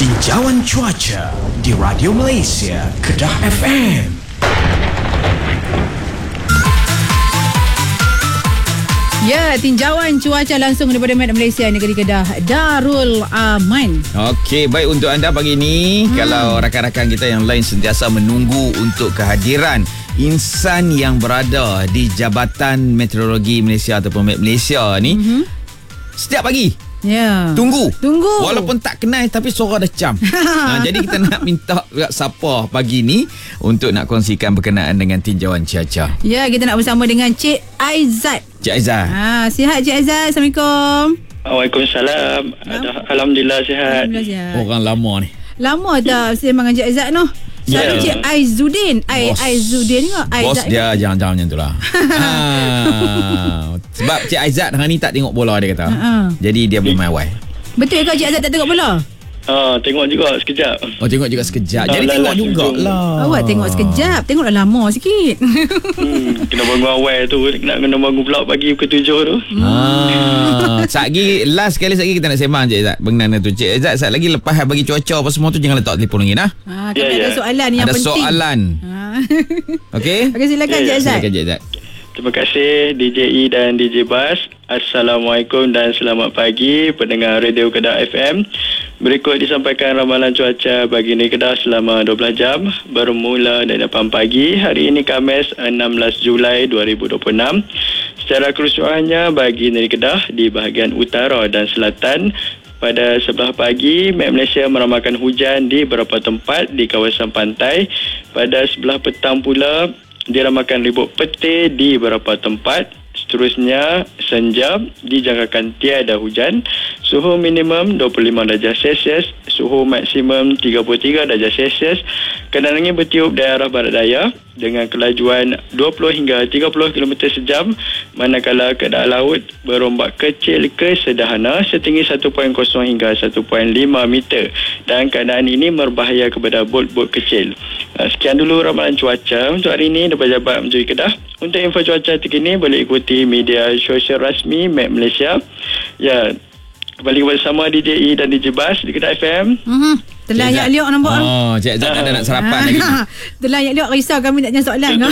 Tinjauan cuaca di Radio Malaysia, Kedah FM. Ya, tinjauan cuaca langsung daripada Met Malaysia Negeri Kedah, Darul Aman. Okey, baik untuk anda pagi ni. Kalau rakan-rakan kita yang lain sentiasa menunggu untuk kehadiran insan yang berada di Jabatan Meteorologi Malaysia ataupun Met Malaysia ni, setiap pagi Ya. Tunggu. Walaupun tak kenal tapi suara dah cam. Jadi kita nak minta siapa pagi ni untuk nak kongsikan berkenaan dengan tinjauan cuaca. Ya, kita nak bersama dengan Cik Aizat. Cik Aizat. Sihat Cik Aizat. Assalamualaikum. Waalaikumsalam. Alhamdulillah sihat. Alhamdulillah sihat. Orang lama ni. Lama tak sembang dengan Cik Aizat noh. Selalu Cik Aizuddin. Aizuddin ke? Bos dia jangan macam tu lah. Sebab Cik Aizat hari ni tak tengok bola dia kata. Jadi dia bermain wai. Betul ke Cik Aizat tak tengok bola? Tengok juga sekejap. Oh, tengok juga sekejap. Jadi tengok jugalah. Awak tengok sekejap. Tengoklah lama sikit. Kena bangun awal tu. Nak kena bangun pula pagi pukul 7 tu. Last sekali kita nak sembang Cik Aizat berkenaan tu. Cik Aizat, saat lagi lepas bagi cuaca apa semua tu, jangan letak telefon lagi nah. Kita ada soalan yang penting. Ada soalan. Okey. Okey, silakan Cik Aizat. Silakan Cik Aizat. Terima kasih DJE dan DJ Bas. Assalamualaikum dan selamat pagi pendengar Radio Kedah FM. Berikut disampaikan ramalan cuaca bagi negeri Kedah selama 12 jam bermula dari 8 pagi hari ini Khamis 16 Julai 2026. Secara keseluruhannya bagi negeri Kedah di bahagian utara dan selatan, pada sebelah pagi, Met Malaysia meramalkan hujan di beberapa tempat di kawasan pantai. Pada sebelah petang pula, diramalkan ribut petir di beberapa tempat. Seterusnya, senja dijangkakan tiada hujan. Suhu minimum 25 darjah Celsius, suhu maksimum 33 darjah Celsius. Keadaan angin bertiup dari arah barat daya dengan kelajuan 20 hingga 30 km sejam, manakala keadaan laut berombak kecil ke sederhana setinggi 1.0 hingga 1.5 meter, dan keadaan ini berbahaya kepada bot-bot kecil. Sekian dulu ramalan cuaca untuk hari ini daripada Jabat Menteri Kedah. Untuk info cuaca terkini boleh ikuti media sosial rasmi Met Malaysia. Ya, kembali bersama DJE dan DJ Bas di Kedah FM. Telah yak liok nampak. Cik Aizat tak nak sarapan lagi. Telah yak liok, risau kami nak tanya soalan ke?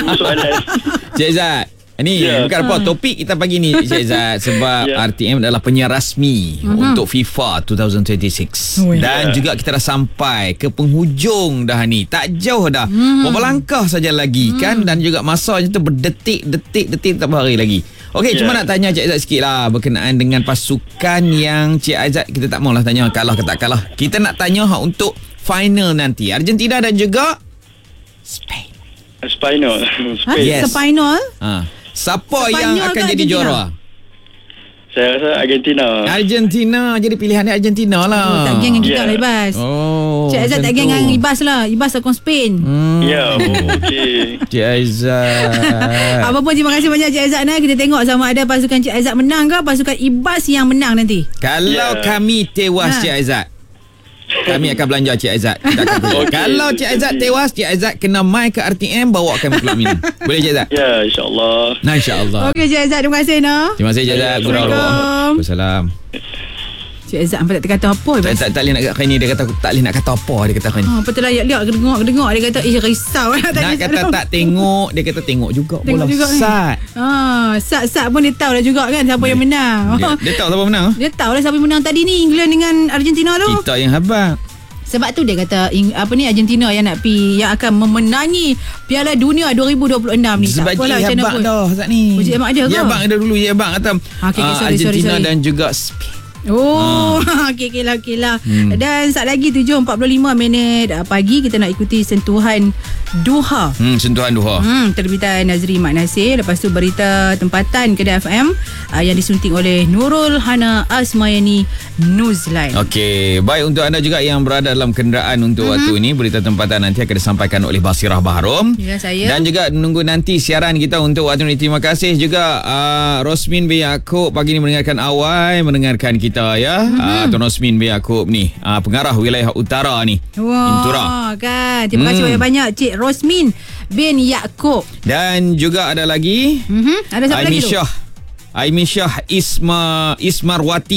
Cik Aizat, ini bukan apa topik kita pagi ni Cik Aizat, sebab RTM adalah penyiar rasmi untuk FIFA 2026. Dan juga kita dah sampai ke penghujung dah ni. Tak jauh dah. Beberapa langkah saja lagi kan, dan juga masanya tu berdetik-detik tak berhari lagi. Okey, cuma nak tanya Cik Aizat sikit lah berkenaan dengan pasukan yang Cik Aizat, kita tak maulah tanya kalah ke tak kalah. Kita nak tanya untuk final nanti, Argentina dan juga Spain. Spinal. Yes. Spinal? Siapa Spanyol yang akan jadi Argentina? juara? Saya rasa Argentina. Jadi pilihan dia Argentina lah. Tak geng dengan kita lah Ibas. Cik Aizat tak geng dengan Ibas lah. Ibas akan Spain. Ya, okey. Cik Aizat. Apa pun, terima kasih banyak Cik Aizat. Kita tengok sama ada pasukan Cik Aizat menang ke pasukan Ibas yang menang nanti. Kalau kami tewas Cik Aizat, kami akan belanja Cik Aizat. Kita akan kalau Cik Aizat tewas, Cik Aizat kena mai ke RTM, bawa kami pulang minum. Boleh Cik Aizat? Ya, insyaAllah. Nah, insyaAllah. Okey Cik Aizat, terima kasih Terima kasih Cik Aizat. Waalaikumsalam. Cik Aizat sampai tak kata apa. Tak boleh nak kata ni. Dia kata tak boleh nak kata apa. Dia kata ni. Apa tu lah lihat dengar dia kata risau. Nak kata tak tengok, dia kata tengok juga bola Sat. Sat pun dia tahu dah juga kan siapa yang menang. Dia tahu siapa menang. Dia tahu lah siapa yang menang tadi ni, England dengan Argentina tu. Kita yang hebat. Sebab tu dia kata Argentina yang nak yang akan memenangi Piala Dunia 2026 ni. Sebab Cik Abang dah saat ni. Cik Abang ada ke? Cik Abang ada dulu. Cik Abang kata Argentina dan juga Spain. Okey lah. Dan saat lagi 7.45 minit pagi kita nak ikuti sentuhan Duha. Sentuhan Duha. Terbitan Nazri Mak Nasir. Lepas tu berita tempatan Kedah FM yang disunting oleh Nurul Hana Asmayani Nuzlan. Okey, baik untuk anda juga yang berada dalam kenderaan untuk waktu ini, berita tempatan nanti akan disampaikan oleh Basirah Bahrom. Ya, saya. Dan juga menunggu nanti siaran kita untuk waktu ini. Terima kasih juga Rosmin bin Yaakob pagi ini mendengarkan awal, mendengarkan kita ya. Tuan Rosmin bin Yaakob ni pengarah wilayah utara ni. Intura kan. Terima kasih banyak Cik Rosmin bin Yaakob. Dan juga ada lagi ada siapa lagi tu? Aisyah Ismarwati.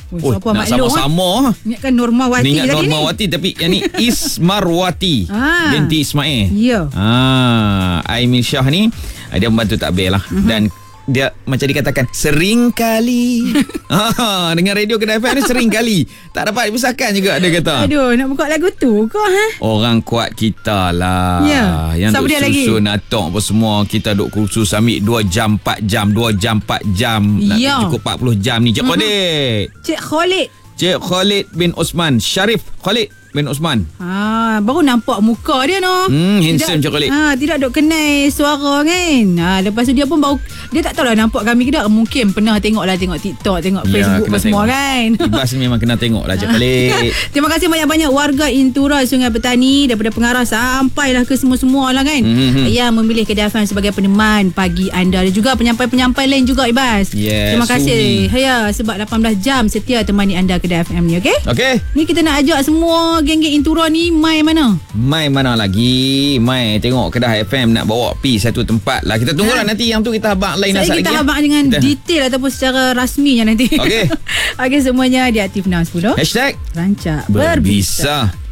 Siapa nak maklum sama-sama. Ingatkan Normawati Ni ingat tadi Normawati tapi yang ni Ismarwati binti Ismail. Ya. Aimil Shah ni dia membantu takbir lah. Dan dia macam dikatakan sering kali dengan radio Kedah FM ni sering kali tak dapat dibesarkan juga dia kata. Aduh, nak buka lagu tu kau Orang kuat kita lah. Ya. Yang Siapa duk dia lagi? susun atok apa semua. Kita duk kursus ambil 2 jam 4 jam 2 jam 4 jam Ya. nak cukup 40 jam ni Cik Khalid. Cik Khalid. Cik Khalid bin Osman Syarif Khalid bin Osman. Baru nampak muka dia handsome Cik Khalid. Tidak duk kenal suara kan. Lepas tu dia pun baru, dia tak tahulah nampak kami ke tak. Mungkin pernah tengok TikTok, tengok Facebook apa semua kan. Ibas ni memang kena tengok lah Cik Khalid. Terima kasih banyak-banyak warga Intura Sungai Petani, daripada pengarah sampailah ke semua-semua lah kan, yang memilih Kedah FM sebagai peneman pagi anda, dan juga penyampai-penyampai lain juga Ibas. Terima kasih sebab 18 jam setia temani anda Kedah FM ni. Okey. Ni kita nak ajak semua geng-geng Intura ni mai mana? Mai mana lagi? Mai tengok Kedah FM nak bawa pi satu tempat lah. Kita tunggulah nanti yang tu kita habaq lain asal lagi. Kita habaq dengan detail ataupun secara rasminya nanti. Okey, semuanya di Aktif 610. #Rancak Berbisa.